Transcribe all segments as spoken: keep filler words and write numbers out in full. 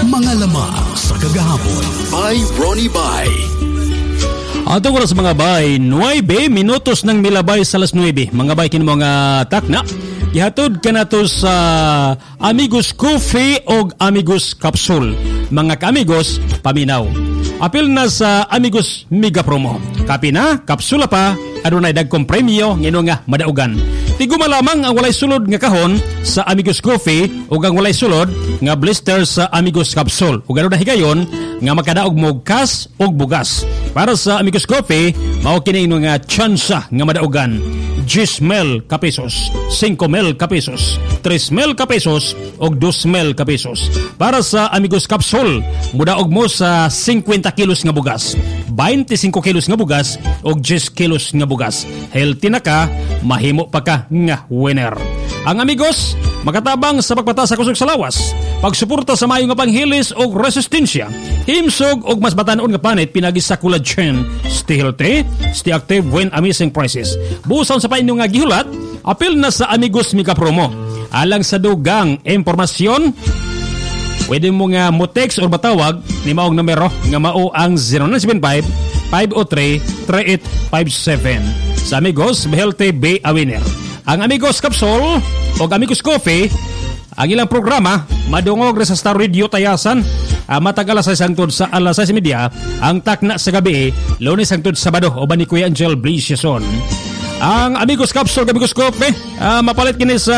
Mga lamang sa kagahapon by Ronnie Bay. Atong oras mga bay, nine minutos ng milabay sa alas nine. Mga bay, kini mga takna. Gihatod ka na to sa Amigos Coffee o Amigos Capsule. Mga kamigos, paminaw. Apil na sa Amigos Mega Promo. Kapi na, kapsula pa, adunay dagkong premyo, ngino nga madaugan. Tiguma lamang ang walay sulod nga kahon sa Amigos Coffee o ang walay sulod nga blister sa Amigos Capsule. O gano'n na higayon nga makadaog mo kas o bugas. Para sa Amigos Coffee, mao kini nga tsansa nga madaugan. ten mil ka pesos, five mil ka pesos, three mil ka pesos o two mil ka pesos. Para sa Amigos Capsule, mudaog mo sa fifty kilos nga bugas, twenty-five kilos nga bugas o ten kilos nga bugas. Healthy na ka, mahimo pa ka nga winner. Ang Amigos, makatabang sa pagpata sa kusog sa lawas, pagsuporta sa mayo nga panghilis o resistensya, himsog o mas batanon nga panit pinagi sa collagen, stay healthy, stay active when amazing prices. Busan sa painyo nga gihulat, apil na sa Amigos Mega Promo. Alang sa dugang impormasyon, pwede mo nga mo text or batawag ni maong numero nga mao ang zero nine seven five, five oh three, three eight five seven. Sa Amigos, healthy be a winner. Ang Amigos Capsule o Amigos Coffee, ang ilang programa madungog sa Star Radio Tayasan, uh, matag alas sais hangtod sa alas sais media, ang takna sa gabi, Lunes hangtod Sabado o ba ni Kuya Angel Brisson. Ang Amigos Capsule, Amigos Coffee, uh, mapalit kini sa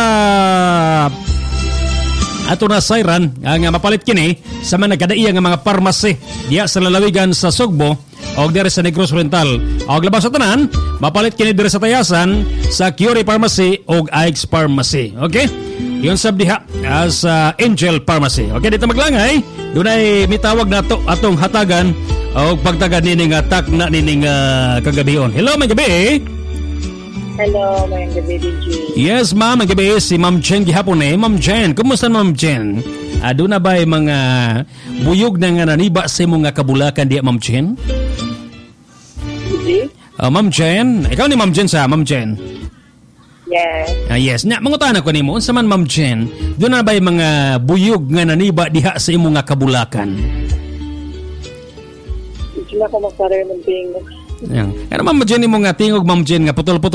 ato na Siren, ang uh, mapalit kini sa mga nagkadaiya nga mga parmase diya sa lalawigan sa Sugbo o dire sa Negros Oriental. O labas sa tanan, mapalit kini dire sa Tayasan sa Curie Pharmacy o Ike's Pharmacy. Okay? Yun sab diha as uh, Angel Pharmacy. Okay, dito maglangay, doon ay mitawag na to atong hatagan o pagtagad nining atak na nining uh, kagabion. Hello, may gabi. Hello, may gabi D J. Yes, ma'am, may gabi si Ma'am Jen gihapon eh. Ma'am Jen, kumusta Ma'am Jen? Uh, doon na ba yung mga buyog na nga naniba sa imong nga kabulakan diya, Ma'am Jen? Hindi. Uh, Ma'am Jen, ikaw ni Ma'am Jen sa Ma'am Jen? Yes. Ah, yes. Nya, mangutana ko nimo, unsa man Ma'am Jen, doon na ba yung mga buyog nga naniba diha sa imong nga kabulakan? Hindi na ko magkaroon ng tingog. Yan. Ano Ma'am Jen, imong nga tingog Ma'am Jen nga putol-putol